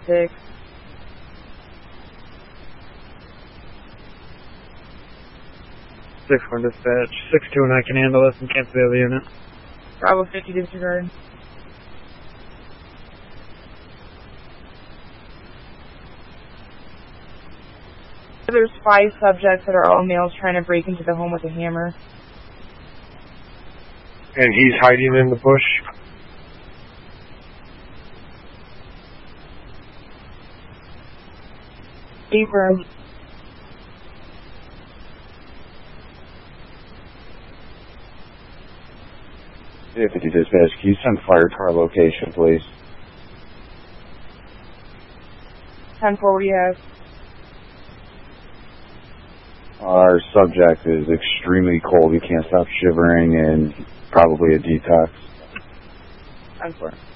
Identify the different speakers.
Speaker 1: 6.
Speaker 2: Six one dispatch. 6-2 and I can handle this and cancel the other unit.
Speaker 1: Bravo 50 disregard. There's 5 subjects that are all males trying to break into the home with a hammer.
Speaker 3: And he's hiding in the bush?
Speaker 1: Deeper.
Speaker 4: Yeah, 50 dispatch, can you send fire to our location, please?
Speaker 1: 10-4, what do you have?
Speaker 4: Our subject is extremely cold. He can't stop shivering and probably a detox.
Speaker 1: 10-4.